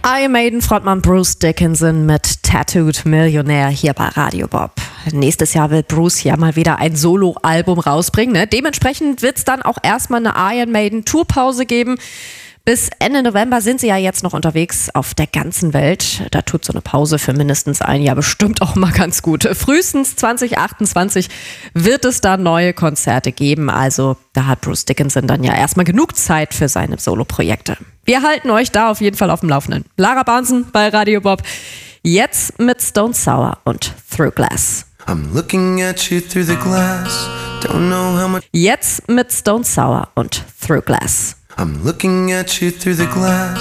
Iron Maiden Frontmann Bruce Dickinson mit Tattooed Millionär hier bei Radio Bob. Nächstes Jahr will Bruce ja mal wieder ein Solo-Album rausbringen. Ne? Dementsprechend wird es dann auch erstmal eine Iron Maiden Tourpause geben. Bis Ende November sind sie ja jetzt noch unterwegs auf der ganzen Welt. Da tut so eine Pause für mindestens ein Jahr bestimmt auch mal ganz gut. Frühestens 2028 wird es da neue Konzerte geben. Also da hat Bruce Dickinson dann ja erstmal genug Zeit für seine Solo-Projekte. Wir halten euch da auf jeden Fall auf dem Laufenden. Lara Barnsen bei Radio Bob. Jetzt mit Stone Sour und Through Glass. I'm looking at you through the glass. Don't know how much. Jetzt mit Stone Sour und Through Glass. I'm looking at you through the glass.